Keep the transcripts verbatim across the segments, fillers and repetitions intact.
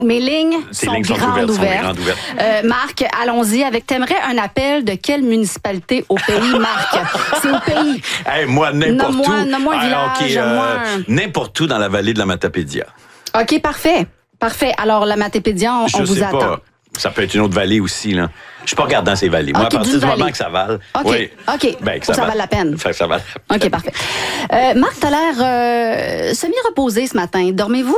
Mes lignes Tes sont, lignes sont grandes ouvertes. ouvertes. Sont grandes ouvertes. Euh, Marc, allons-y avec. T'aimerais un appel de quelle municipalité au pays, Marc? C'est au pays. Hey, moi, n'importe Nomme-moi- où. nomme-moi un Ah, village, ok, euh, nomme-moi un- n'importe où dans la vallée de la Matapédia. OK, parfait. Parfait. Alors, la Matépédia, on, Je on vous sais attend. pas. Ça peut être une autre vallée aussi, là. Je suis pas regardant ces vallées. Moi, Ok, à partir d'une du moment vallée. que ça vale. OK. Oui. OK. Ben, que Faut que ça vale la peine. Fait que ça vale la peine. OK, parfait. Euh, Marc, t'as l'air euh, semi-reposé ce matin. Dormez-vous?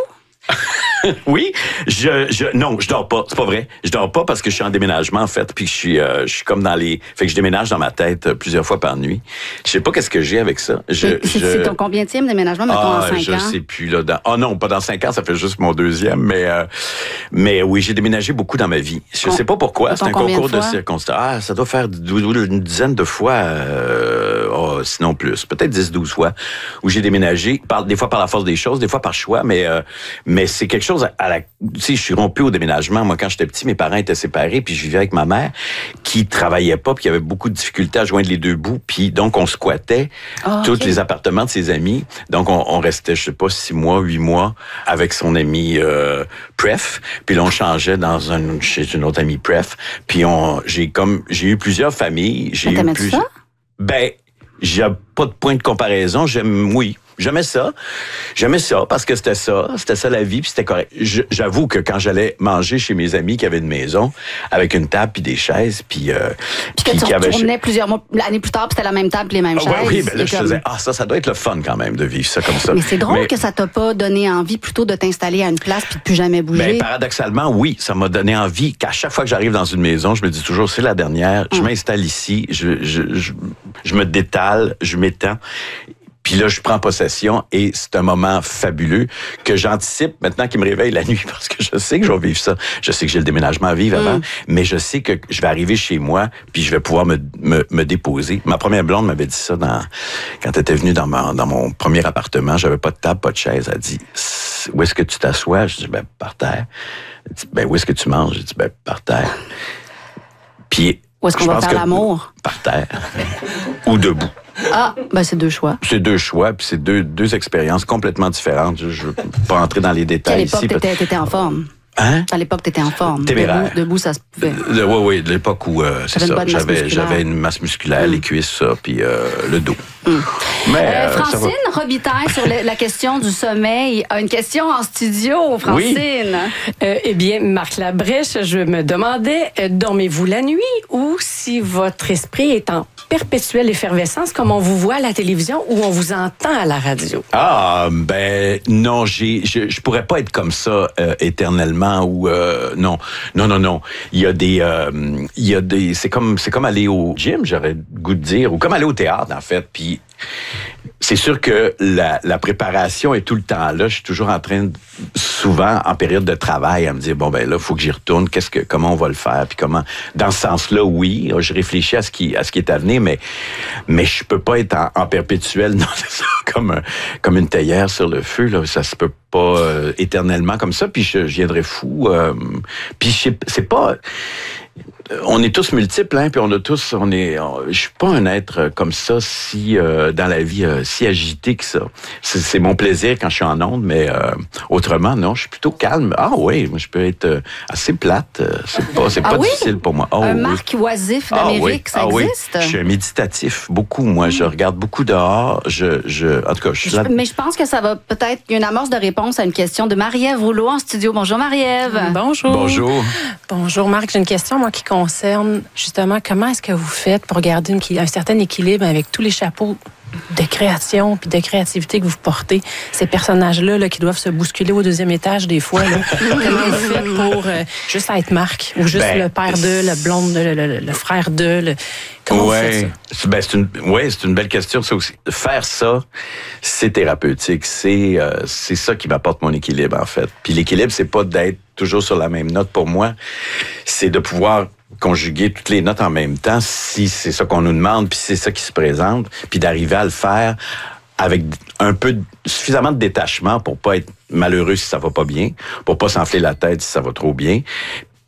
Oui, je, je, non, je dors pas. C'est pas vrai. Je dors pas parce que je suis en déménagement, en fait, puis je suis, euh, je suis comme dans les, fait que je déménage dans ma tête euh, plusieurs fois par nuit. Je sais pas qu'est-ce que j'ai avec ça. Je, C'est c'est- je... c'est ton combienième déménagement, mettons, Ah, en cinq je ans? sais plus là. Dans... Oh non, pas dans cinq ans, ça fait juste mon deuxième, mais euh, mais oui, j'ai déménagé beaucoup dans ma vie. Je sais pas pourquoi. C'est un combien concours de de, fois? circonstances. Ah, ça doit faire une dizaine de fois, euh, oh, sinon plus, peut-être dix, douze fois, où j'ai déménagé. Par, des fois par la force des choses, des fois par choix, mais euh, mais c'est quelque chose à, à la. Tu sais, je suis rompu au déménagement. Moi, quand j'étais petit, mes parents étaient séparés, puis je vivais avec ma mère, qui travaillait pas, puis qui avait beaucoup de difficultés à joindre les deux bouts, puis donc on squattait Ah, tous ok. les appartements de ses amis. Donc on, on restait, je sais pas, six mois, huit mois avec son ami euh, Pref. Puis là, on changeait dans un chez une autre amie Pref. Puis on, j'ai comme, j'ai eu plusieurs familles. J'ai Mais eu t'aimais-tu plusieurs. ça? Ben, j'ai pas de point de comparaison. J'aime, oui. J'aimais ça. J'aimais ça parce que c'était ça. C'était ça la vie, puis c'était correct. Je- J'avoue que quand j'allais manger chez mes amis qui avaient une maison, avec une table puis des chaises, puis... Euh, Puis que tu qui avaient- retournais plusieurs mois, l'année plus tard, puis c'était la même table, puis les mêmes Ah, chaises. ouais, oui, ben là, Et je comme- faisais, ah, ça, ça doit être le fun quand même de vivre ça comme ça. Mais c'est drôle Mais- que ça t'a pas donné envie plutôt de t'installer à une place puis de plus jamais bouger. Ben, paradoxalement, oui, ça m'a donné envie qu'à chaque fois que j'arrive dans une maison, je me dis toujours, c'est la dernière, je Hum. m'installe ici, je, je, je, je me détale, je m'étends. Puis là, je prends possession et c'est un moment fabuleux que j'anticipe maintenant qu'il me réveille la nuit parce que je sais que je vais vivre ça. Je sais que j'ai le déménagement à vivre avant, Mm. mais je sais que je vais arriver chez moi puis je vais pouvoir me, me, me déposer. Ma première blonde m'avait dit ça dans, quand elle était venue dans, ma, dans mon premier appartement. J'avais pas de table, pas de chaise. Elle dit, où est-ce que tu t'assois? Je dis, ben, par terre. Elle dit, ben, où est-ce que tu manges? Je dis, ben, par terre. Puis, Où est-ce qu'on je va pense faire que- l'amour? Par terre. Ou debout. Ah, ben c'est deux choix. C'est deux choix, puis c'est deux, deux expériences complètement différentes. Je ne veux pas entrer dans les Puis à détails l'époque, ici. t'étais, t'étais en forme. Hein? À l'époque, t'étais en forme. Téméraire. Debout, debout, ça se pouvait. Oui, oui, de l'époque où euh, c'est T'avais une ça. bonne masse J'avais, musculaire. j'avais une masse musculaire, Mm. les cuisses, ça, puis euh, le dos. Mais Euh, euh, ça va. Francine Robitaille, sur le- la question du sommeil, a une question en studio, Francine. Euh, eh bien, Marc Labrèche, je me demandais, euh, dormez-vous la nuit ou si votre esprit est en perpétuelle effervescence comme on vous voit à la télévision ou on vous entend à la radio? Ah, ben non, j'ai, je, je pourrais pas être comme ça euh, éternellement ou euh, non, non, non, non. Il y a des, euh, il y a des, c'est comme, c'est comme aller au gym, j'aurais le goût de dire, ou comme aller au théâtre en fait. Puis c'est sûr que la, la préparation est tout le temps là. Je suis toujours en train, de, souvent en période de travail, à me dire bon ben là, faut que j'y retourne. Qu'est-ce que, comment on va le faire, puis comment. Dans ce sens-là, oui, je réfléchis à ce qui, à ce qui est à venir, mais mais je peux pas être en, en perpétuel, non, c'est ça, comme un, comme une théière sur le feu là. Ça se peut pas euh, éternellement comme ça. Puis je, je viendrais fou. Euh, puis je sais- c'est pas. On est tous multiples, hein, puis on a tous, on est, on- je suis pas un être comme ça, si euh, dans la vie euh, si agité que ça. C'est, c'est mon plaisir quand je suis en onde, mais euh, autrement non, je suis plutôt calme. Ah oui, moi je peux être euh, assez plate. euh, C'est pas, c'est Ah pas oui? difficile pour moi. Oh, Un oui. Marc oisif Ah d'Amérique, oui, ça ah oui. existe? Je suis un méditatif, beaucoup. Moi, je regarde beaucoup dehors. Je, je, en tout cas, je suis Je- là. mais je pense que ça va peut-être une amorce de réponse à une question de Marie-Ève Rouleau en studio. Bonjour Marie-Ève. Bonjour. Bonjour. Bonjour Marc, j'ai une question moi qui concerne justement comment est-ce que vous faites pour garder une- un certain équilibre avec tous les chapeaux de création puis de créativité que vous portez, ces personnages-là là, qui doivent se bousculer au deuxième étage des fois. Là. Comment vous faites pour euh, juste être Marc ou juste Ben, le père de, le blonde, le, le- le frère de, le... comment vous faites ça? C'est, ben, c'est une, ouais, c'est une belle question, ça aussi. Faire ça, c'est thérapeutique. C'est, euh, c'est ça qui m'apporte mon équilibre, en fait. Puis l'équilibre, c'est pas d'être toujours sur la même note pour moi. C'est de pouvoir conjuguer toutes les notes en même temps, si c'est ça qu'on nous demande, puis c'est ça qui se présente, puis d'arriver à le faire avec un peu, de, suffisamment de détachement pour pas être malheureux si ça va pas bien, pour pas s'enfler la tête si ça va trop bien.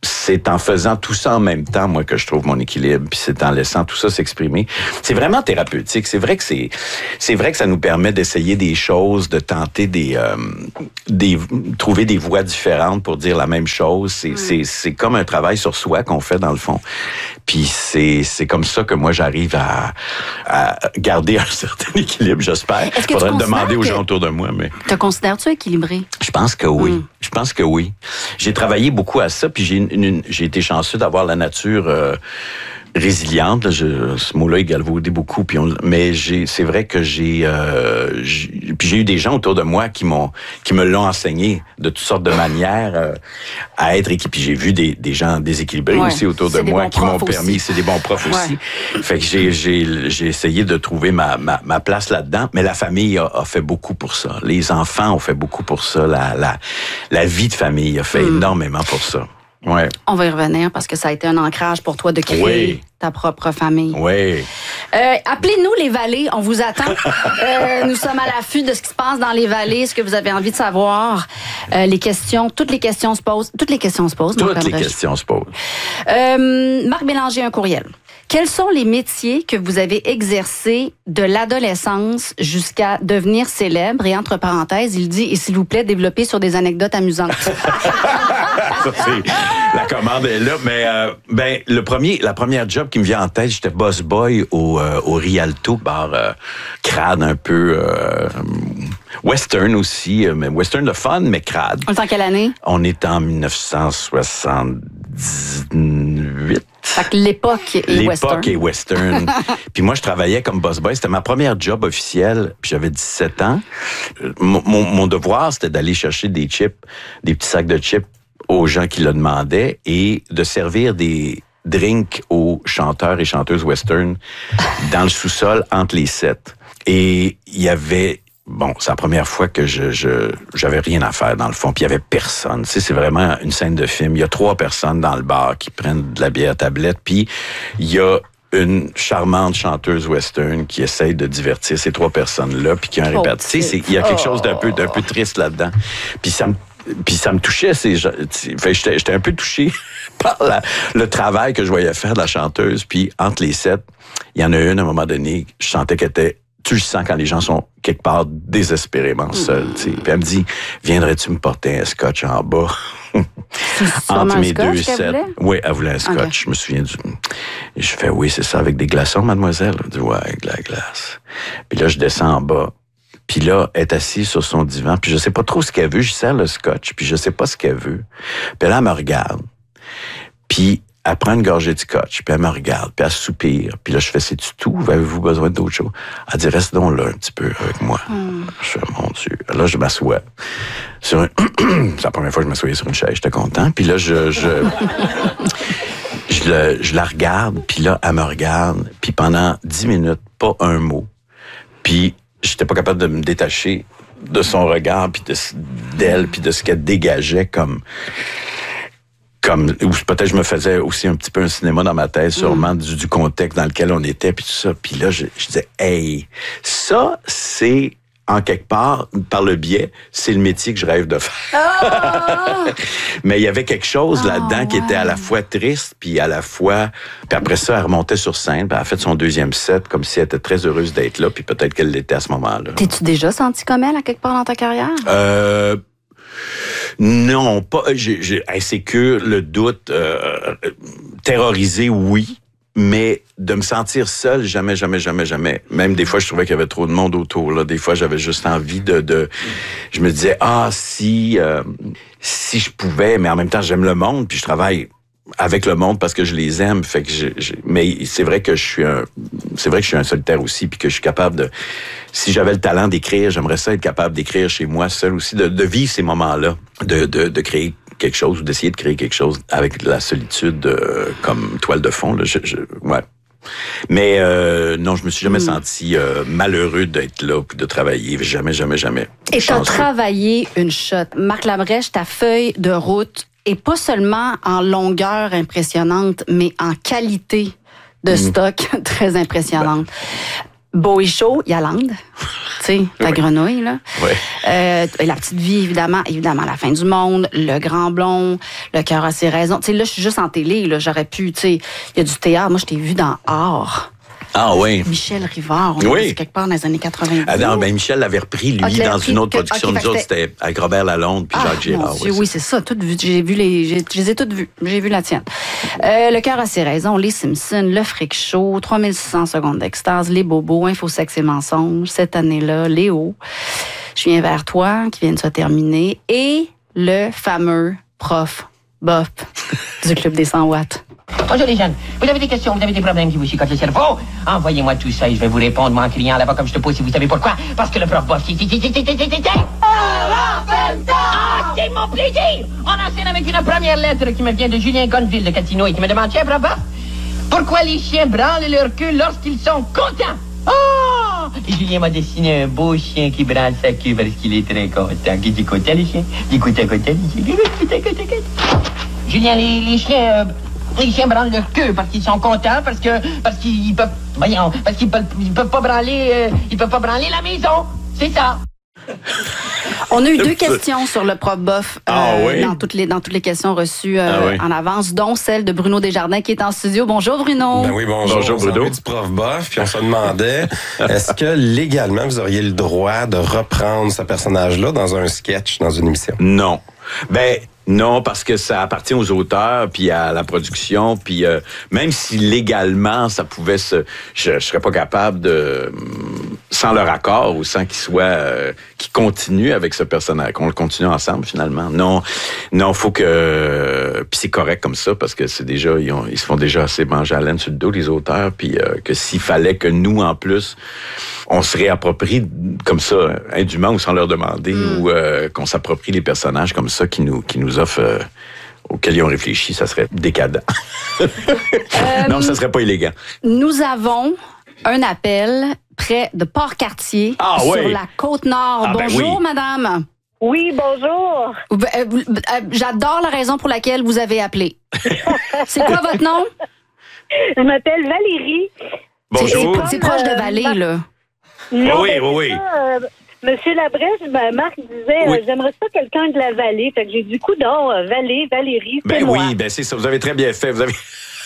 c'est en faisant tout ça en même temps, moi, que je trouve mon équilibre, puis c'est en laissant tout ça s'exprimer. C'est vraiment thérapeutique. C'est vrai que c'est, c'est vrai que ça nous permet d'essayer des choses, de tenter des, euh, des, trouver des voies différentes pour dire la même chose. C'est, mm. c'est, c'est comme un travail sur soi qu'on fait dans le fond. Puis c'est, c'est comme ça que moi j'arrive à, à garder un certain équilibre, j'espère. Il faudrait le demander aux gens autour de moi, mais. Te considères-tu équilibré? Je pense que oui. Mm. Je pense que oui. J'ai travaillé beaucoup à ça, puis j'ai, une, une, j'ai été chanceux d'avoir la nature euh, résiliente. Là, je, ce mot-là, il galvaudait beaucoup. Puis on, mais j'ai, c'est vrai que j'ai, euh, j'ai, puis j'ai eu des gens autour de moi qui m'ont, qui me l'ont enseigné de toutes sortes de manières euh, à être équilibré. Puis j'ai vu des, des gens déséquilibrés ouais, aussi autour de moi qui m'ont permis. C'est des bons profs ouais. aussi. Fait que j'ai, j'ai, j'ai essayé de trouver ma, ma, ma place là-dedans. Mais la famille a, a fait beaucoup pour ça. Les enfants ont fait beaucoup pour ça. La, la, la vie de famille a fait mm. énormément pour ça. Ouais. On va y revenir parce que ça a été un ancrage pour toi de créer oui. ta propre famille. Oui. Euh, appelez-nous les vallées, on vous attend. euh, nous sommes à l'affût de ce qui se passe dans les vallées, ce que vous avez envie de savoir. Euh, les questions, toutes les questions se posent. Toutes les questions se posent. Toutes les questions se posent. Euh, Marc Bélanger, un courriel. Quels sont les métiers que vous avez exercés de l'adolescence jusqu'à devenir célèbre? Et entre parenthèses, il dit, et s'il vous plaît, développez sur des anecdotes amusantes. Ça, c'est, la commande est là. Mais euh, ben, le premier, la première job qui me vient en tête, j'étais boss boy au, euh, au Rialto, bar euh, crade un peu... Euh, western aussi, mais western de fun, mais crade. On est en quelle année? On est en dix-neuf cent soixante-dix-huit. Fait que l'époque est l'époque western. L'époque est western. Puis moi, je travaillais comme boss boy. C'était ma première job officielle. Puis j'avais dix-sept ans. Mon, mon, mon devoir, c'était d'aller chercher des chips, des petits sacs de chips aux gens qui le demandaient et de servir des drinks aux chanteurs et chanteuses western dans le sous-sol entre les sets. Et il y avait... Bon, c'est la première fois que je, je j'avais rien à faire dans le fond, puis il y avait personne. Tu sais, c'est vraiment une scène de film. Il y a trois personnes dans le bar qui prennent de la bière à tablette, puis il y a une charmante chanteuse western qui essaye de divertir ces trois personnes-là, puis qui en répète. Tu sais, il y a quelque chose d'un peu d'un peu triste là-dedans. Puis ça me Puis ça me touchait, c'est, fait, j'étais, j'étais un peu touché par la, le travail que je voyais faire de la chanteuse. Puis entre les sets, il y en a une à un moment donné, je sentais qu'elle était, tu le sens quand les gens sont quelque part désespérément seuls. Mmh. Puis elle me dit, viendrais-tu me porter un scotch en bas? Entre mes deux sets. Oui, elle voulait un scotch. Okay. Je me souviens du. Et je fais, oui, c'est ça, avec des glaçons, mademoiselle? Elle dit, ouais, avec de la glace. Puis là, je descends en bas. Puis là, elle est assise sur son divan, puis je sais pas trop ce qu'elle veut. Je sers le scotch, puis je sais pas ce qu'elle veut. Puis là, elle me regarde. Puis elle prend une gorgée de scotch, puis elle me regarde, puis elle soupire. Puis là, je fais, c'est-tu tout? Avez-vous besoin d'autre chose? Elle dit, reste donc là un petit peu avec moi. Mm. Je fais, mon Dieu. Là, je m'assois. Sur un... C'est la première fois que je m'assoyais sur une chaise, j'étais content. Puis là, je... je... je, le... je la regarde, puis là, elle me regarde. Puis pendant dix minutes, pas un mot. Puis j'étais pas capable de me détacher de son regard, puis de, d'elle, puis de ce qu'elle dégageait comme... comme ou peut-être je me faisais aussi un petit peu un cinéma dans ma tête, sûrement mm. du, du contexte dans lequel on était, puis tout ça. Puis là, je, je disais, hey, ça, c'est... en quelque part, par le biais, c'est le métier que je rêve de faire. Oh! Mais il y avait quelque chose oh, là-dedans ouais. qui était à la fois triste, puis à la fois... Puis après ça, elle remontait sur scène, puis elle a fait son deuxième set, comme si elle était très heureuse d'être là, puis peut-être qu'elle l'était à ce moment-là. T'es-tu déjà senti comme elle, à quelque part dans ta carrière? Euh... Non, pas... J'ai, j'ai insécure, le doute, euh, terrorisé, oui. Mais de me sentir seul, jamais, jamais, jamais, jamais. Même des fois, je trouvais qu'il y avait trop de monde autour. Là, des fois, j'avais juste envie de, de... Je me disais, ah, si, euh, si je pouvais, mais en même temps, j'aime le monde, puis je travaille avec le monde parce que je les aime. Fait que je, je... mais c'est vrai que je suis un, c'est vrai que je suis un solitaire aussi, puis que je suis capable de. Si j'avais le talent d'écrire, j'aimerais ça être capable d'écrire chez moi seul aussi, de, de vivre ces moments-là, de, de, de créer quelque chose ou d'essayer de créer quelque chose avec la solitude euh, comme toile de fond. Là, je, je, ouais. Mais euh, non, je me suis jamais mmh. senti euh, malheureux d'être là puis de travailler. Jamais, jamais, jamais. Et tu as travaillé une shot. Marc Labrèche, ta feuille de route est pas seulement en longueur impressionnante, mais en qualité de mmh. stock très impressionnante. Ben. Bowie Show, Yolande. Tu sais, la oui. grenouille, là. Oui. Euh, la petite vie, évidemment. Évidemment, La fin du monde, Le grand blond, Le cœur a ses raisons. Tu sais, là, je suis juste en télé, là. J'aurais pu, tu sais, il y a du théâtre. Moi, je t'ai vu dans Art. Ah oui. Michel Rivard, on oui. est quelque part dans les années quatre-vingt-dix. Ah non, ben Michel l'avait repris, lui, okay, dans une autre que, production. okay, Nous autres, c'était avec Robert Lalonde puis ah, Jacques Girard. Mon Dieu, oui, oui, c'est ça. Tout vu, j'ai vu les, j'ai, je les ai toutes vues. J'ai vu la tienne. Euh, Le cœur a ses raisons, Les Simpsons, Le Freak Show, trois mille six cents secondes d'extase, Les Bobos, Info, Sexe et Mensonges, cette année-là, Léo, Je viens vers toi, qui vient de se terminer, et le fameux prof Bof du Club des cent watts. Bonjour les jeunes, vous avez des questions, vous avez des problèmes qui vous chicotent le cerveau? Envoyez-moi tout ça et je vais vous répondre, moi, en criant là-bas comme je te pose, si vous savez pourquoi. Parce que le prof Bof, c'est... Ah, c'est mon plaisir! On enchaîne avec une première lettre qui me vient de Julien Gonville de Catino et qui me demande, tiens, prof Bof, pourquoi les chiens branlent leur queue lorsqu'ils sont contents? Oh! Et Julien m'a dessiné un beau chien qui branle sa queue parce qu'il est très content. Qui dit content, les chiens? Dit content, content, les chiens? Content, content, content. Julien, les, les chiens... Euh, Les chiens branlent leur queue parce qu'ils sont contents, parce que parce qu'ils peuvent, voyons, parce qu'ils peuvent, ils peuvent pas branler, euh, ils peuvent pas branler la maison. C'est ça. On a eu deux questions sur le prof Bof euh, ah, oui? dans toutes les dans toutes les questions reçues euh, ah, oui. en avance, dont celle de Bruno Desjardins qui est en studio. Bonjour Bruno. Ben oui, bonjour. Bonjour Bruno. Du prof Bof, puis on se demandait est-ce que légalement vous auriez le droit de reprendre ce personnage-là dans un sketch, dans une émission? Non. Ben non, parce que ça appartient aux auteurs, puis à la production, puis euh, même si légalement ça pouvait se, je, je serais pas capable de, sans leur accord ou sans qu'ils soient, euh, qu'ils continuent avec ce personnage, qu'on le continue ensemble finalement. Non, non, faut que, puis c'est correct comme ça parce que c'est déjà, ils, ont, ils se font déjà assez manger à laine sur le dos les auteurs, puis euh, que s'il fallait que nous en plus on se réapproprie comme ça indûment ou sans leur demander mm. ou euh, qu'on s'approprie les personnages comme ça qui nous qui nous offrent euh, auxquels ils ont réfléchi, ça serait décadent. euh, non, ça serait pas élégant. Nous avons un appel près de Port-Cartier ah, sur oui. la Côte-Nord. Ah, ben bonjour oui. madame. Oui, bonjour. Euh, euh, j'adore la raison pour laquelle vous avez appelé. C'est quoi votre nom? Je m'appelle Valérie. Bonjour. C'est, c'est proche de Vallée, là. Non, oui, ben, oui, oui. ça, euh, Monsieur Labrèche, ben, Marc disait, oui. euh, j'aimerais ça quelqu'un de la vallée. Fait que j'ai du coup, non, euh, Vallée, Valérie, c'est ben moi. oui, ben c'est ça. Vous avez très bien fait. Vous avez.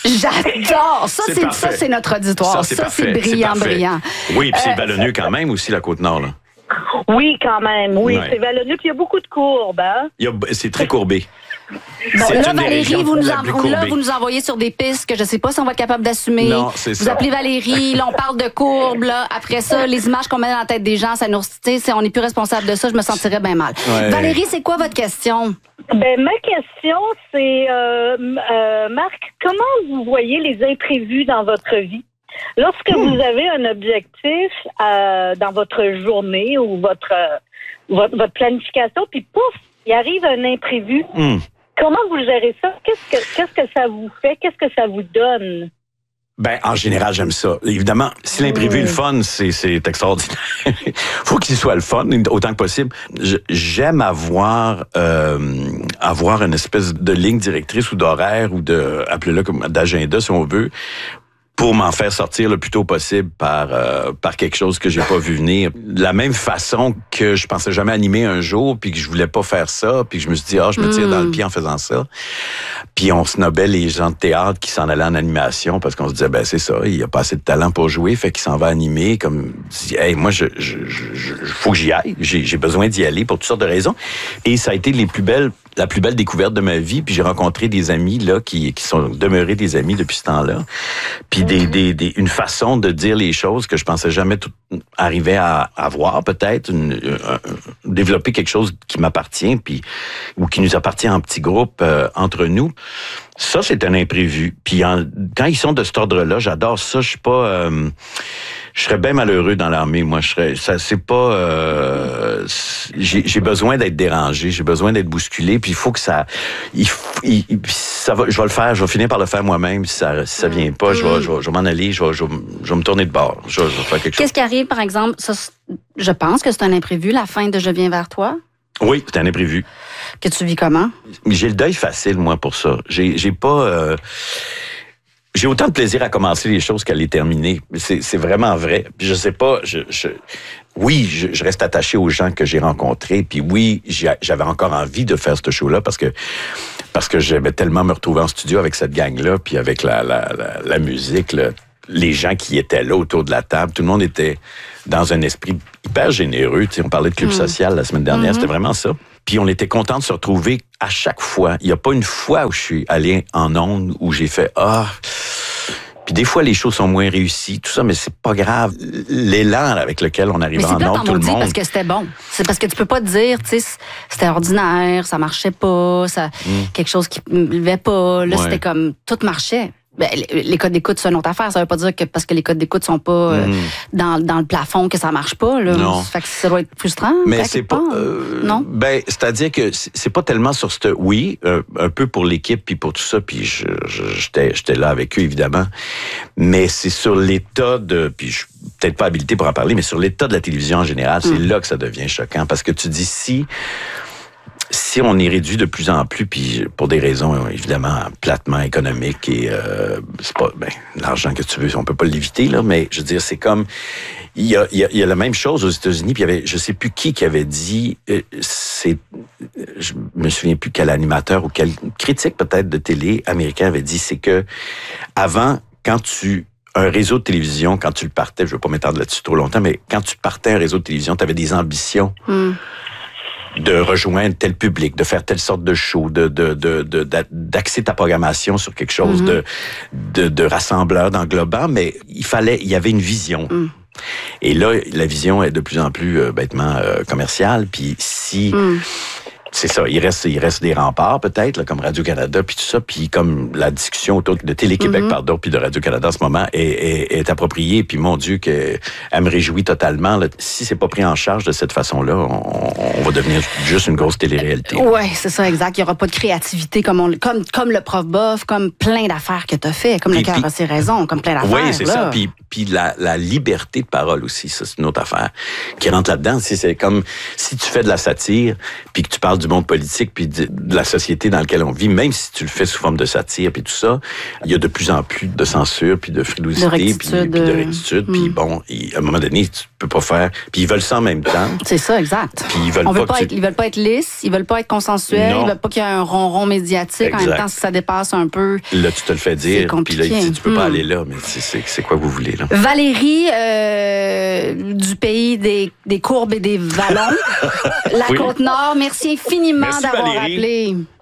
J'adore! Ça, c'est, c'est, ça, c'est notre auditoire. Ça, c'est, ça, c'est brillant, c'est brillant. Oui, puis c'est vallonneux quand même aussi, la Côte-Nord, là. Oui, quand même. Oui, ouais. c'est vallonneux. Puis il y a beaucoup de courbes, hein? Il y a, c'est très courbé. Bon, c'est là, une des Valérie, régions vous nous, la plus en, là, courbée. vous nous envoyez sur des pistes que je sais pas si on va être capable d'assumer. Non, c'est vous ça. appelez Valérie, là, on parle de courbes, là. Après ça, les images qu'on met dans la tête des gens, ça nous, tu sais, on n'est plus responsable de ça, je me sentirais bien mal. Ouais. Valérie, c'est quoi votre question? Ben, ma question, c'est, euh, euh, Marc, comment vous voyez les imprévus dans votre vie? Lorsque mmh. vous avez un objectif euh, dans votre journée ou votre, euh, votre, votre planification, puis pouf, il arrive un imprévu. Mmh. Comment vous gérez ça? Qu'est-ce que, qu'est-ce que ça vous fait? Qu'est-ce que ça vous donne? Ben, en général, j'aime ça. Évidemment, si l'imprévu est le fun, c'est, c'est extraordinaire. Faut qu'il soit le fun, autant que possible. Je, j'aime avoir, euh, avoir une espèce de ligne directrice ou d'horaire ou de, appelez-le comme d'agenda, si on veut, pour m'en faire sortir le plus tôt possible par euh, par quelque chose que j'ai pas vu venir. De la même façon que je pensais jamais animer un jour, puis que je voulais pas faire ça, puis que je me suis dit, ah, je me tire mm. dans le pied en faisant ça. Puis on snobait les gens de théâtre qui s'en allaient en animation parce qu'on se disait, ben c'est ça, il a pas assez de talent pour jouer, fait qu'il s'en va animer. Comme, hey, moi, je, je, je, je faut que j'y aille. J'ai, j'ai besoin d'y aller pour toutes sortes de raisons. Et ça a été les plus belles la plus belle découverte de ma vie, puis j'ai rencontré des amis là qui qui sont demeurés des amis depuis ce temps-là. Puis des, des des une façon de dire les choses que je pensais jamais tout arriver à avoir peut-être une, un, développer quelque chose qui m'appartient puis ou qui nous appartient en petits groupes euh, entre nous. Ça c'est un imprévu. Puis en, quand ils sont de cet ordre-là, j'adore ça, je suis pas euh, je serais bien malheureux dans l'armée, moi. Je serais, ça, c'est pas. Euh, j'ai, j'ai besoin d'être dérangé, j'ai besoin d'être bousculé, puis il faut que ça. Il, il, ça va, je vais le faire, je vais finir par le faire moi-même. Si ça, si ça vient pas, je vais, je vais, je vais m'en aller, je vais, je vais, je vais me tourner de bord. Je vais, je vais faire quelque chose. Qu'est-ce qui arrive, par exemple, ça, je pense que c'est un imprévu, la fin de Je viens vers toi? Oui, c'est un imprévu. Que tu vis comment? J'ai le deuil facile, moi, pour ça. J'ai, j'ai pas. Euh, j'ai autant de plaisir à commencer les choses qu'à les terminer. C'est, c'est vraiment vrai. Puis je sais pas, je, je oui, je, je reste attaché aux gens que j'ai rencontrés. Puis oui, j'ai, j'avais encore envie de faire ce show-là parce que parce que j'aimais tellement me retrouver en studio avec cette gang-là, puis avec la la la, la musique, le, les gens qui étaient là autour de la table. Tout le monde était dans un esprit hyper généreux. Tu sais, on parlait de club mmh. social la semaine dernière, mmh. c'était vraiment ça. Puis on était content de se retrouver à chaque fois. Il n'y a pas une fois où je suis allé en ondes où j'ai fait « Ah... » Puis des fois, les choses sont moins réussies, tout ça, mais c'est pas grave. L'élan avec lequel on arrive en ondes, tout le monde... parce que c'était bon. C'est parce que tu peux pas te dire, tu sais, c'était ordinaire, ça marchait pas, ça mmh. quelque chose qui ne levait pas. Là, ouais. c'était comme... Tout marchait. Ben, les codes d'écoute, c'est une autre affaire. Ça veut pas dire que parce que les codes d'écoute sont pas euh, mmh. dans, dans le plafond que ça marche pas. Là. Non. Ça fait que ça doit être frustrant. Mais c'est pas. Euh, non. Ben, c'est-à-dire que c'est pas tellement sur ce. Oui, euh, un peu pour l'équipe puis pour tout ça. Puis je, je, j'étais, j'étais là avec eux évidemment. Mais c'est sur l'état de. Puis je suis peut-être pas habilité pour en parler, mais sur l'état de la télévision en général, c'est mmh. là que ça devient choquant parce que tu dis si. Si on est réduit de plus en plus, puis pour des raisons évidemment platement économiques et euh, c'est pas ben l'argent que tu veux, on peut pas l'éviter là, mais je veux dire c'est comme il y a il y a, il y a la même chose aux États-Unis, puis il y avait je sais plus qui qui avait dit euh, c'est je me souviens plus quel animateur ou quel critique peut-être de télé américain avait dit c'est que avant quand tu un réseau de télévision, quand tu le partais, je veux pas m'étendre là-dessus trop longtemps, mais quand tu partais un réseau de télévision, tu avais des ambitions. Mm. de rejoindre tel public, de faire telle sorte de show, de, de, de, de, d'axer ta programmation sur quelque chose mm-hmm. de, de, de rassembleur, d'englobant, mais il fallait, il y avait une vision. Mm. Et là, la vision est de plus en plus euh, bêtement euh, commerciale, puis si... Mm. C'est ça, il reste, il reste des remparts peut-être, là, comme Radio-Canada, puis tout ça, puis comme la discussion autour de Télé-Québec, mm-hmm. pardon, puis de Radio-Canada en ce moment est, est, est appropriée, puis mon Dieu, que elle me réjouit totalement. Là. Si c'est pas pris en charge de cette façon-là, on, on va devenir juste une grosse télé-réalité. Oui, c'est ça, exact. Il y aura pas de créativité comme, on, comme, comme le prof Bof, comme plein d'affaires que tu as fait, comme puis, le cœur a ses raisons, comme plein d'affaires. Oui, c'est là. ça. Puis, puis la, la liberté de parole aussi, ça, c'est une autre affaire qui rentre là-dedans. C'est, c'est comme si tu fais de la satire, puis que tu parles du monde politique puis de, de la société dans laquelle on vit, même si tu le fais sous forme de satire puis tout ça, il y a de plus en plus de censure puis de frilosité puis, puis de rectitude. Puis mm. bon, il, à un moment donné, tu peux pas faire... Puis ils veulent ça en même temps. C'est ça, exact. Puis ils veulent on pas, veut pas tu... être, ils veulent pas être lisses, ils veulent pas être consensuels, non. ils veulent pas qu'il y ait un ronron médiatique. Exact. En même temps, si ça dépasse un peu... Là, tu te le fais dire, puis là, il dit, tu peux mm. pas aller là, mais c'est, c'est, c'est quoi vous voulez, là? Valérie, euh, du pays des, des courbes et des vallons, la oui. Côte-Nord, merci infiniment merci, d'avoir Valérie. appelé.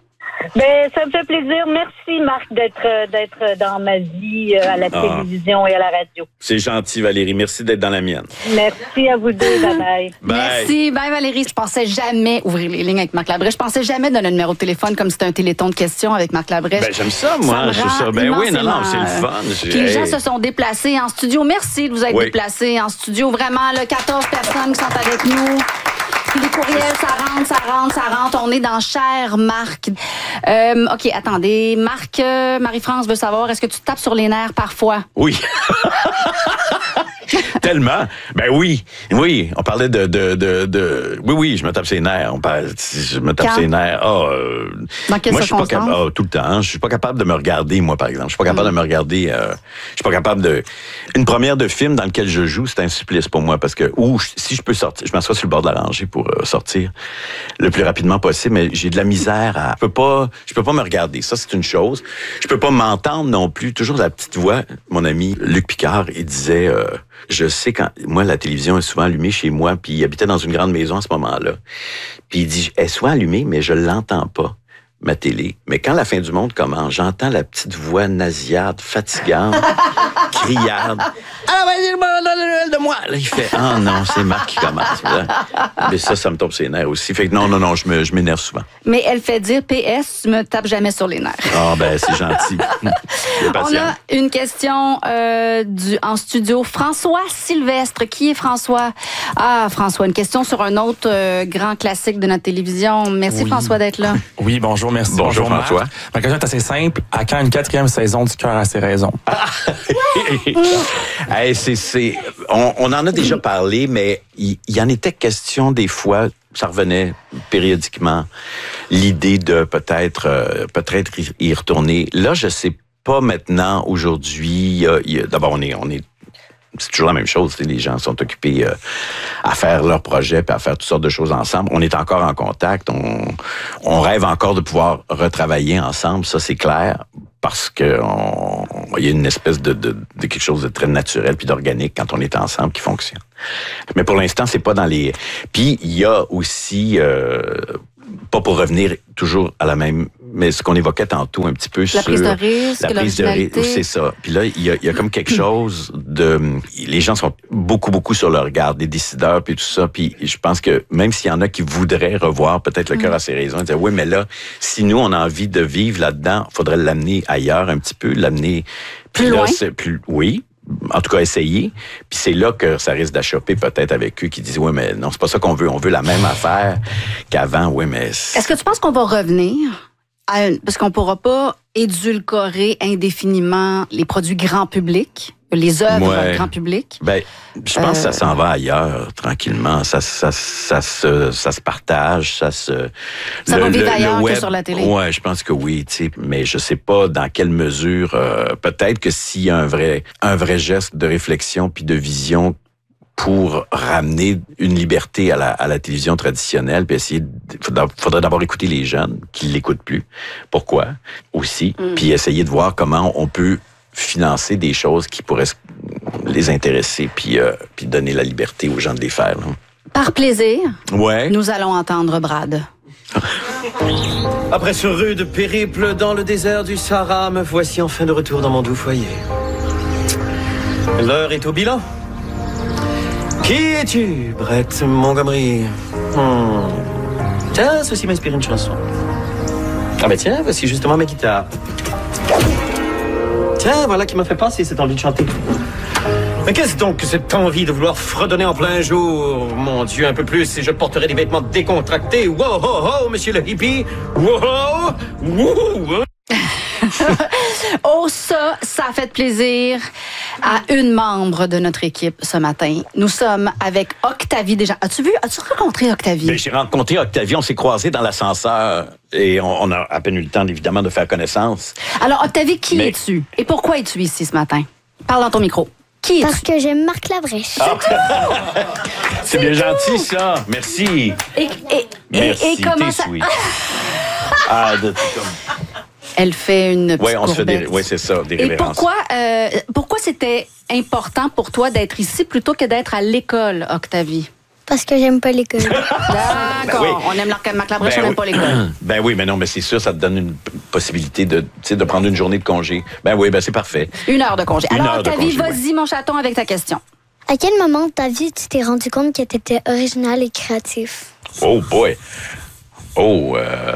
Ben, ça me fait plaisir. Merci, Marc, d'être, d'être dans ma vie à la ah. télévision et à la radio. C'est gentil, Valérie. Merci d'être dans la mienne. Merci à vous deux. Bye bye. Merci. Bye, Valérie. Je pensais jamais ouvrir les lignes avec Marc Labrèche. Je pensais jamais donner le numéro de téléphone comme c'était un téléthon de questions avec Marc Labrèche. Ben, j'aime ça, moi. Ça je ça. Ben oui, non, non, c'est le fun. Puis les gens se sont déplacés en studio. Merci de vous être oui. déplacés en studio. Vraiment, là, quatorze personnes qui sont avec nous. Puis les courriels, ça rentre, ça rentre, ça rentre. On est dans Cher Marc. Euh, OK, attendez. Marc, euh, Marie-France veut savoir, est-ce que tu te tapes sur les nerfs parfois? Oui. Tellement. Ben oui. Oui. On parlait de, de, de, de... Oui, oui, je me tape ses nerfs. On parle... Je me tape Quand? ses nerfs. Oh, euh... Dans quelle moi, je suis pas capable. Oh, tout le temps. Je suis pas capable de me regarder, moi, par exemple. Je suis pas capable mm. de me regarder. Euh... Je suis pas capable de. Une première de film dans lequel je joue, c'est un supplice pour moi parce que ou si je peux sortir, je m'assois sur le bord de la rangée pour euh, sortir le plus rapidement possible. Mais j'ai de la misère à. Je peux pas. Je peux pas me regarder. Ça, c'est une chose. Je peux pas m'entendre non plus. Toujours la petite voix. Mon ami Luc Picard, il disait. Euh, Je sais quand moi la télévision est souvent allumée chez moi, puis il habitait dans une grande maison à ce moment-là. Puis il dit elle est souvent allumée, mais je l'entends pas ma télé. Mais quand la fin du monde commence, j'entends la petite voix nasillarde, fatigante, criarde. Ah vas-y le de moi. Là il fait ah oh, non c'est Marc qui commence. Là. Mais ça ça me tombe ses nerfs aussi. Fait que non non non je me je m'énerve souvent. Mais elle fait dire P S tu me tapes jamais sur les nerfs. Ah oh, ben c'est gentil. On a une question euh, du en studio. François Sylvestre. Qui est François? Ah, François, une question sur un autre euh, grand classique de notre télévision. Merci, oui. François, d'être là. Oui, bonjour, merci. Bonjour, bonjour François. Marc. Ma question est assez simple. À quand une quatrième saison du Cœur a ses raisons? hey, c'est, c'est, on, on en a déjà parlé, mais il y, y en était question des fois... Ça revenait périodiquement, l'idée de peut-être euh, peut-être y retourner. Là, je sais pas maintenant, aujourd'hui. Il y a, il y a, d'abord, on est, on est c'est toujours la même chose. Les gens sont occupés euh, à faire leurs projets puis à faire toutes sortes de choses ensemble. On est encore en contact. On, on rêve encore de pouvoir retravailler ensemble. Ça, c'est clair. Parce que on, il y a une espèce de, de, de quelque chose de très naturel puis d'organique quand on est ensemble qui fonctionne. Mais pour l'instant, c'est pas dans les... Puis, il y a aussi... Euh, pas pour revenir toujours à la même... Mais ce qu'on évoquait tantôt un petit peu la sur... Prise de risque, la prise de risque, c'est ça. Puis là, il y a, il y a comme quelque chose de... Les gens sont beaucoup, beaucoup sur leur garde, les décideurs, puis tout ça. Puis je pense que même s'il y en a qui voudraient revoir peut-être le cœur à ses raisons, ils disent, oui, mais là, si nous, on a envie de vivre là-dedans, il faudrait l'amener ailleurs un petit peu, l'amener... Plus là, loin? C'est plus, oui. En tout cas, essayer. Puis c'est là que ça risque d'achoper peut-être avec eux qui disent, oui, mais non, c'est pas ça qu'on veut. On veut la même affaire qu'avant. Oui, mais... Est-ce que tu penses qu'on va revenir à une... Parce qu'on pourra pas édulcorer indéfiniment les produits grand public, les œuvres Ouais. grand public? Ben, je pense euh... que ça s'en va ailleurs, tranquillement. Ça, ça, ça, se, ça se partage, ça se... Ça le, va vivre le, ailleurs le web, que sur la télé? Ouais, je pense que oui, tu sais, mais je sais pas dans quelle mesure... Euh, peut-être que s'il y a un vrai, un vrai geste de réflexion puis de vision pour ramener une liberté à la, à la télévision traditionnelle, puis essayer... Il faudrait d'abord écouter les jeunes qui l'écoutent plus. Pourquoi? Aussi. Mm. Puis essayer de voir comment on peut financer des choses qui pourraient les intéresser puis, euh, puis donner la liberté aux gens de les faire. Là. Par plaisir, ouais. nous allons entendre Brad. Après ce rude périple dans le désert du Sahara, me voici enfin de retour dans mon doux foyer. L'heure est au bilan. Qui es-tu, Brett Montgomery? Hmm. Tiens, ceci m'inspire une chanson. Ah ben tiens, voici justement ma guitare. Tiens, voilà qui m'a fait passer cette envie de chanter. Mais qu'est-ce donc que cette envie de vouloir fredonner en plein jour? Mon Dieu, un peu plus et je porterai des vêtements décontractés. Wow, ho, ho, monsieur le hippie. Wow, wow. Oh, ça, ça a fait plaisir à une membre de notre équipe ce matin. Nous sommes avec Octavie Desjardins. As-tu vu, as-tu rencontré Octavie? Ben, j'ai rencontré Octavie, on s'est croisés dans l'ascenseur et on, on a à peine eu le temps, évidemment, de faire connaissance. Alors, Octavie, qui Mais... es-tu? Et pourquoi es-tu ici ce matin? Parle dans ton micro. Qui es-tu? Parce que j'aime Marc Labrèche. Ah. C'est bien gentil, ça. Merci. Et, et, Merci, et, et comment t'es ça... sweet. Ah, de, Elle fait une petite Oui, on se fait des, courbette. ouais, c'est ça, des Et révérences. pourquoi, euh, pourquoi c'était important pour toi d'être ici plutôt que d'être à l'école, Octavie? Parce que j'aime pas l'école. D'accord. Ben oui. On aime Marc Labrèche, Ben on n'aime oui. pas l'école. Ben oui, mais non, mais c'est sûr, ça te donne une possibilité de, tu sais, de prendre une journée de congé. Ben oui, ben c'est parfait. Une heure de congé. Une Alors, heure de Octavie, congé, vas-y, mon chaton, avec ta question. À quel moment de ta vie tu t'es rendu compte que tu étais original et créatif? Oh boy. Oh,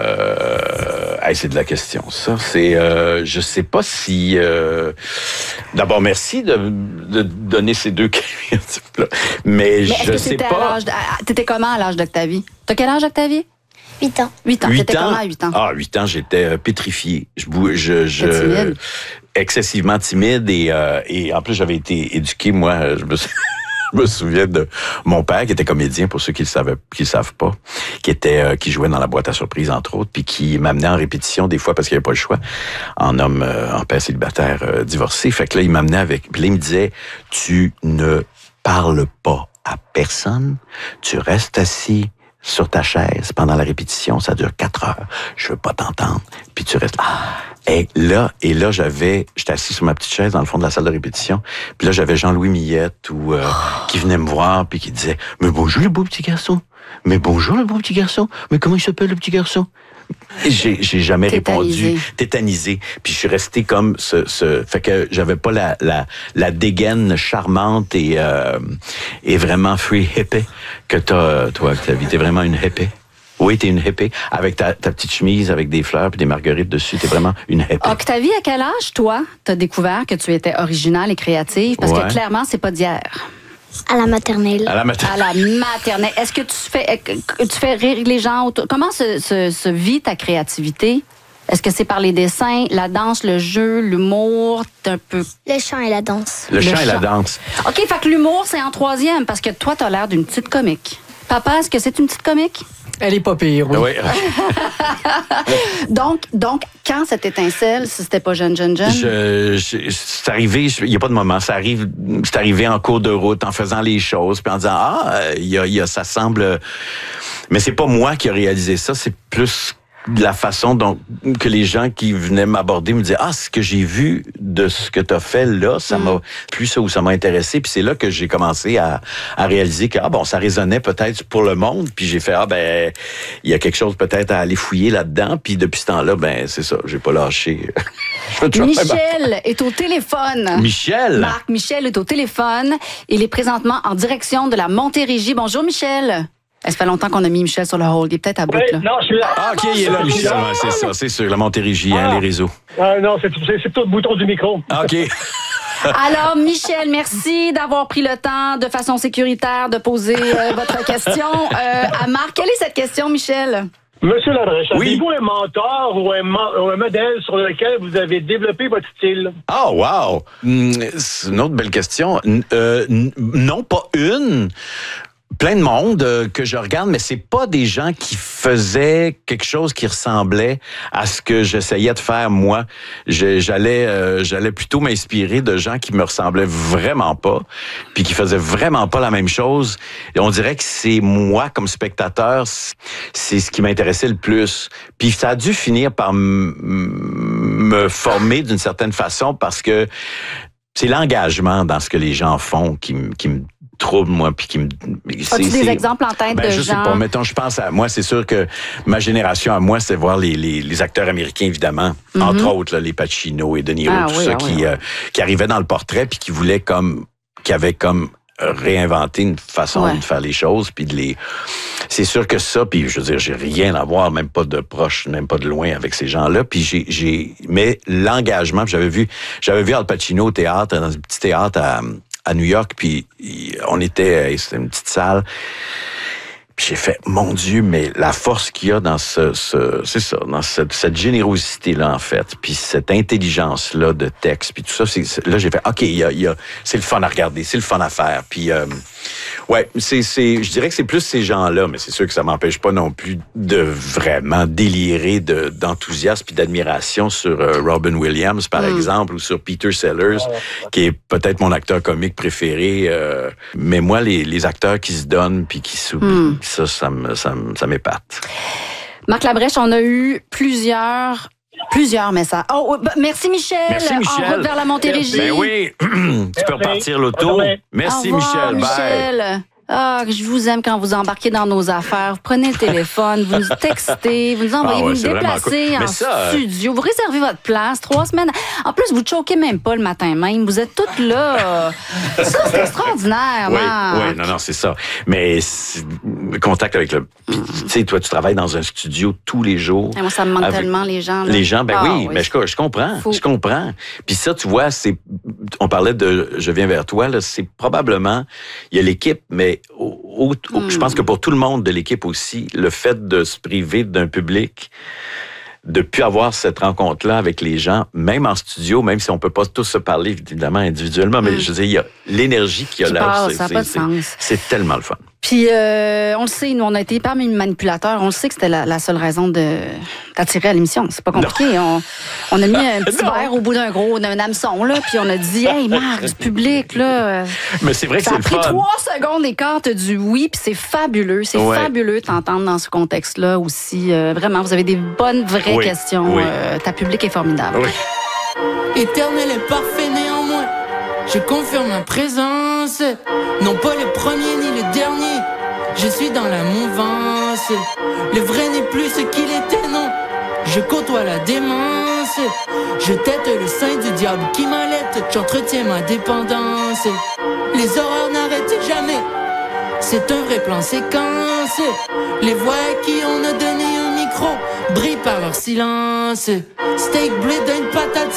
euh... hey, c'est de la question, ça. C'est, euh, je sais pas si... Euh... D'abord, merci de, de donner ces deux créatifs-là. Mais, Mais je est-ce que sais t'étais à pas... l'âge... de- à- T'étais comment à l'âge d'Octavie? T'as quel âge, Octavie? Huit ans. Huit ans. Huit T'étais ans? comment à huit ans? Ah, huit ans, j'étais euh, pétrifié. Je, bou- je, je T'es timide? excessivement timide et, euh, et en plus j'avais été éduqué, moi, je me suis... Je me souviens de mon père qui était comédien, pour ceux qui le savaient, qui le savent pas, qui était, euh, qui jouait dans la boîte à surprise entre autres, puis qui m'amenait en répétition des fois parce qu'il n'y avait pas le choix, en homme, euh, en père célibataire euh, divorcé. Fait que là, il m'amenait avec, puis là, il me disait, tu ne parles pas à personne, tu restes assis sur ta chaise pendant la répétition, ça dure quatre heures. Je veux pas t'entendre. Puis tu restes là. Et là, et là, j'avais, j'étais assis sur ma petite chaise dans le fond de la salle de répétition. Puis là, j'avais Jean-Louis Millette ou euh, qui venait me voir puis qui disait, mais bonjour le beau petit garçon. Mais bonjour le beau petit garçon. Mais comment il s'appelle le petit garçon? Et J'ai, j'ai jamais Tétanisé. répondu, tétanisé. Puis je suis resté comme ce, ce, fait que j'avais pas la, la, la dégaine charmante et, euh, et vraiment free hippie que t'as, toi, Octavie. T'es vraiment une hippie. Oui, t'es une hippie. Avec ta, ta petite chemise, avec des fleurs puis des marguerites dessus, t'es vraiment une hippie. Octavie, à quel âge, toi, t'as découvert que tu étais originale et créative? Parce Ouais. que clairement, c'est pas d'hier. À la maternelle. À la matin. À la maternelle. Est-ce que tu fais, tu fais rire les gens autour? Comment se, se, se vit ta créativité? Est-ce que c'est par les dessins, la danse, le jeu, l'humour? T'es un peu... Le chant et la danse. Le, Le chant et la chant. danse. OK, fait que l'humour, c'est en troisième, parce que toi, t'as l'air d'une petite comique. Papa, est-ce que c'est une petite comique? Elle est pas pire, oui. Oui. donc, donc, quand cette étincelle, si c'était pas jeune, jeune, jeune? Je, je, c'est arrivé, il n'y a pas de moment, ça arrive, c'est arrivé en cours de route, en faisant les choses, puis en disant, ah, il y a, il y a, ça semble... Mais c'est pas moi qui a réalisé ça, c'est plus de la façon dont que les gens qui venaient m'aborder me disaient, ah, ce que j'ai vu de ce que tu as fait là, ça m'a plus ça ou ça m'a intéressé. Puis c'est là que j'ai commencé à, à réaliser que, ah bon, ça résonnait peut-être pour le monde. Puis j'ai fait, ah ben, il y a quelque chose peut-être à aller fouiller là-dedans. Puis depuis ce temps-là, ben, c'est ça, j'ai pas lâché. Michel est au téléphone. Michel? Marc, Michel est au téléphone. Il est présentement en direction de la Montérégie. Bonjour, Michel. Ça fait longtemps qu'on a mis Michel sur le hold. Il est peut-être à bout, oui, là. Non, je suis là. Ah, OK, il est là, Michel. Ouais, c'est ça, c'est sûr. La Montérégie, ah. hein, les réseaux. Ah, non, c'est, c'est, c'est tout le bouton du micro. OK. Alors, Michel, merci d'avoir pris le temps de façon sécuritaire de poser euh, votre question euh, à Marc. Quelle est cette question, Michel? Monsieur Labrèche, oui. avez-vous un mentor ou un, mo- un modèle sur lequel vous avez développé votre style? Oh, wow! C'est une autre belle question. Euh, non, pas une. Plein de monde euh, que je regarde, mais c'est pas des gens qui faisaient quelque chose qui ressemblait à ce que j'essayais de faire moi. Je, j'allais, euh, j'allais plutôt m'inspirer de gens qui me ressemblaient vraiment pas, puis qui faisaient vraiment pas la même chose. Et on dirait que c'est moi comme spectateur, c'est ce qui m'intéressait le plus. Puis ça a dû finir par m- me former d'une certaine façon parce que c'est l'engagement dans ce que les gens font qui, m- qui me trouble, moi, puis qui me... As-tu des exemples en tête ben, de je gens? sais pas. Mettons, je pense à... Moi, c'est sûr que ma génération à moi, c'est voir les, les, les acteurs américains, évidemment. Mm-hmm. Entre autres, là, les Pacino et De Niro, ah, tout oui, ça, ah, qui, oui, euh, qui arrivaient dans le portrait puis qui voulaient comme... qui avaient comme réinventé une façon ouais. de faire les choses, puis de les... C'est sûr que ça, puis je veux dire, j'ai rien à voir, même pas de proche, même pas de loin avec ces gens-là, puis j'ai... j'ai... Mais l'engagement, j'avais vu... J'avais vu Al Pacino au théâtre, dans un petit théâtre à... à New York, puis on était, c'était une petite salle. Puis j'ai fait, mon Dieu, mais la force qu'il y a dans ce, ce c'est ça, dans cette, cette générosité-là, en fait, puis cette intelligence-là de texte, puis tout ça, c'est, c'est, là, j'ai fait, OK, il y a, il y a, c'est le fun à regarder, c'est le fun à faire, puis euh, ouais, c'est, c'est, je dirais que c'est plus ces gens-là, mais c'est sûr que ça m'empêche pas non plus de vraiment délirer de, d'enthousiasme puis d'admiration sur euh, Robin Williams, par mm. exemple, ou sur Peter Sellers, qui est peut-être mon acteur comique préféré, euh, mais moi, les, les acteurs qui se donnent puis qui s'oublient, mm. ça, ça, me, ça, me, ça m'épate. Marc Labrèche, on a eu plusieurs... Plusieurs messages. Oh, merci Michel. Merci Michel. En route vers la Montérégie. Ben oui, tu peux repartir l'auto. Merci Au revoir, Michel. Michel. Bye. Ah, je vous aime quand vous embarquez dans nos affaires. Vous prenez le téléphone, vous nous textez, vous nous envoyez, ah ouais, vous nous déplacez cool. en ça, studio, vous réservez votre place, trois semaines. En plus, vous choquez même pas le matin même. Vous êtes toutes là. Ça, c'est extraordinaire, Oui, Marc. oui, non, non, c'est ça. Mais c'est, contact avec le... Tu sais, toi, tu travailles dans un studio tous les jours. Et moi, ça me manque avec tellement, les gens. Là. Les gens, ben ah, oui, oui, mais je, je comprends, Faut... je comprends. Puis ça, tu vois, c'est... On parlait de « Je viens vers toi », là, c'est probablement... Il y a l'équipe, mais... Au, au, Mm. Je pense que pour tout le monde de l'équipe aussi, le fait de se priver d'un public, de ne plus avoir cette rencontre-là avec les gens, même en studio, même si on ne peut pas tous se parler évidemment individuellement, mm. mais je veux dire, il y a l'énergie qu'il y a Qui là. passe, c'est, ça n'a c'est, pas de c'est, sens. C'est tellement le fun. Puis, euh, on le sait, nous, on a été hyper manipulateurs. On le sait que c'était la, la seule raison de t'attirer à l'émission. C'est pas compliqué. On, on a mis un petit verre au bout d'un gros, d'un hameçon, là, puis on a dit, hey, Marc, du public, là. Mais c'est vrai que ça c'est le fun. Ça a pris trois secondes et quart, t'as du oui, puis c'est fabuleux. C'est ouais. fabuleux de t'entendre dans ce contexte-là aussi. Euh, vraiment, vous avez des bonnes, vraies oui. questions. Oui. Euh, ta public est formidable. Oui. Éternel et parfait néanmoins, je confirme ma présence. Non pas le premier ni le dernier, je suis dans la mouvance. Le vrai n'est plus ce qu'il était, non. Je côtoie la démence. Je tête le sein du diable qui m'allait. J'entretiens ma dépendance. Les horreurs n'arrêtent jamais. C'est un vrai plan séquence. Les voix à qui on a donné un micro brillent par leur silence. Steak blé d'une patate